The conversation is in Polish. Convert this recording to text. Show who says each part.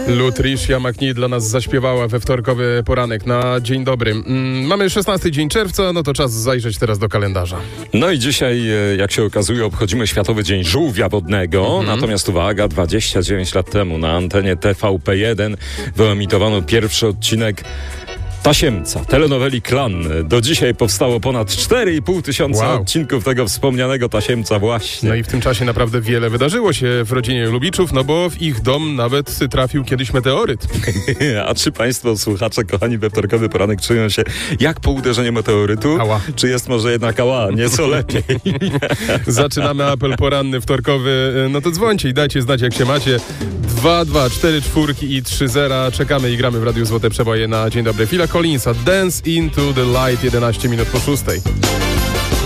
Speaker 1: Lutricia McNee dla nas zaśpiewała we wtorkowy poranek na dzień dobry. Mamy 16 dzień czerwca, no to czas zajrzeć teraz do kalendarza.
Speaker 2: No i dzisiaj, jak się okazuje, obchodzimy Światowy Dzień Żółwia Wodnego. Natomiast uwaga, 29 lat temu na antenie TVP1 wyemitowano pierwszy odcinek Tasiemca, telenoweli Klan. Do dzisiaj powstało ponad 4,5 tysiąca odcinków tego wspomnianego Tasiemca właśnie.
Speaker 1: No i w tym czasie naprawdę wiele wydarzyło się w rodzinie Lubiczów, no bo w ich dom nawet trafił kiedyś meteoryt.
Speaker 2: A czy państwo, słuchacze, kochani, we wtorkowy poranek czują się jak po uderzeniu meteorytu?
Speaker 1: Ała.
Speaker 2: Czy jest może jednak ała, nieco lepiej?
Speaker 1: Zaczynamy apel poranny wtorkowy. No to dzwońcie i dajcie znać, jak się macie. 2, 2, 4, 4 i 3, 0. Czekamy i gramy w Radiu Złote Przeboje na Dzień Dobry. Phila Collinsa, Dance into the Light, 11 minut po 6.